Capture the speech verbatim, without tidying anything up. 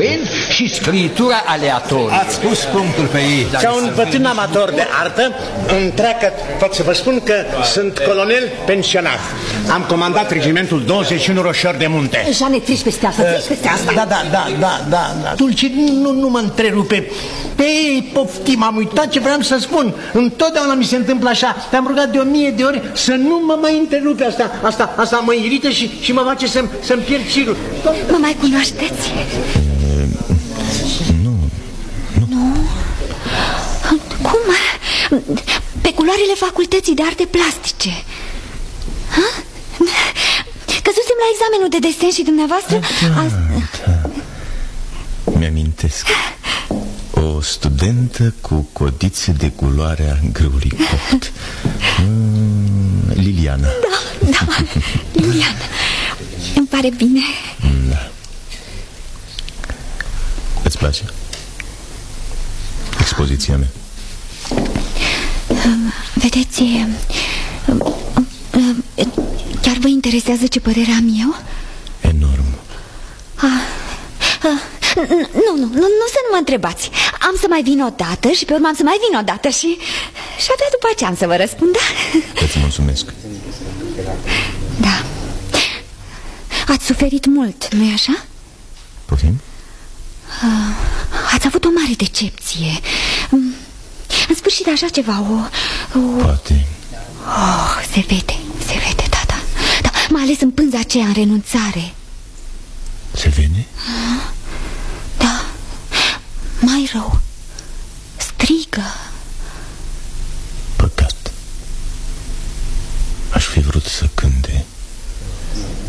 influent și scriitura aleatorie. Ați pus punctul pe ei. Ca un bătrân amator de artă, întreagă, pot să vă spun că sunt colonel pensionat. Am comandat regimentul douăzeci și unu Roșor de Munte. Jeanne, treci peste asta, treci peste asta. Da, da, da, da, da, da. Dulce, nu, nu mă întrerupe. Pe poftim, am uitat ce vreau să spun. Întotdeauna mi se întâmplă așa. Te-am rugat de o mie de ori să nu mă mai întrerupe asta. Asta, asta mă irită și, și mă face să-mi să-mi pierd șirul. Mă mai cunoașteți? Nu. Nu? Cum? Pe culoarele facultății de arte plastice. Ha? Căzusem la examenul de desen și dumneavoastră? Da, da. Mi-amintesc. O studentă cu codițe de culoarea grâului copt. mm, Liliana. Da, da, Liliana. Îmi pare bine. Da. Îți place expoziția mea? Vedeți, chiar vă interesează ce părere am eu? Enorm. Ah, ah, nu, nu, nu, nu să nu mă întrebați. Am să mai vin o dată și pe urmă am să mai vin o dată și, și abia după aceea am să vă răspund, da? Îți mulțumesc. Da. Ați suferit mult, nu-i așa? Poftim? Uh, ați avut o mare decepție. În sfârșit așa ceva, o... o... Poate. Oh, se vede, se vede, da, da, da. Mai ales în pânza aceea, în renunțare. Se vede? Uh, da. Mai rău. Strigă. Păcat. Aș fi vrut să